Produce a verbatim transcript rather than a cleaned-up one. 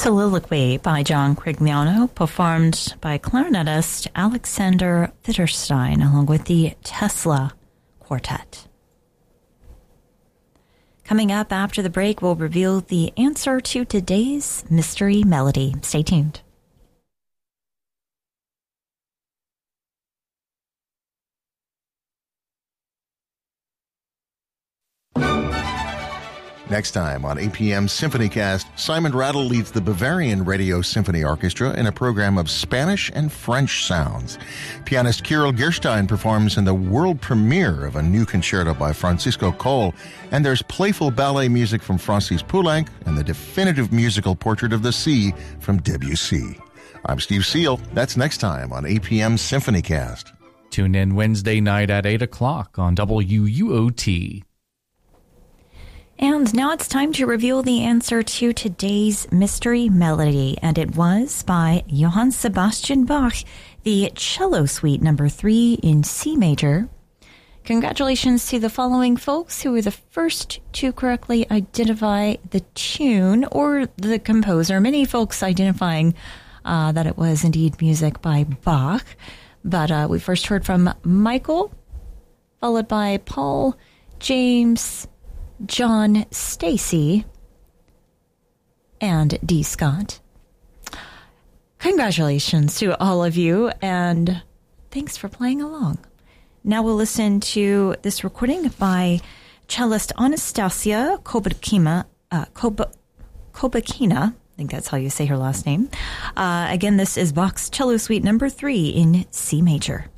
Soliloquy by John Crigliano, performed by clarinetist Alexander Witterstein, along with the Tesla Quartet. Coming up after the break, we'll reveal the answer to today's mystery melody. Stay tuned. Next time on A P M SymphonyCast, Simon Rattle leads the Bavarian Radio Symphony Orchestra in a program of Spanish and French sounds. Pianist Kirill Gerstein performs in the world premiere of a new concerto by Francisco Coll, and there's playful ballet music from Francis Poulenc and the definitive musical Portrait of the Sea from Debussy. I'm Steve Seal. That's next time on A P M SymphonyCast. Tune in Wednesday night at eight o'clock on W U O T. And now it's time to reveal the answer to today's mystery melody, and it was by Johann Sebastian Bach, the Cello Suite number three in C major. Congratulations to the following folks who were the first to correctly identify the tune or the composer. Many folks identifying uh, that it was indeed music by Bach, but uh, we first heard from Michael, followed by Paul, James, John, Stacy, and D. Scott. Congratulations to all of you, and thanks for playing along. Now we'll listen to this recording by cellist Anastasia Kobakina. Uh, Kob- Kobakina. I think that's how you say her last name. Uh, again, this is Bach's Cello Suite number three in C major.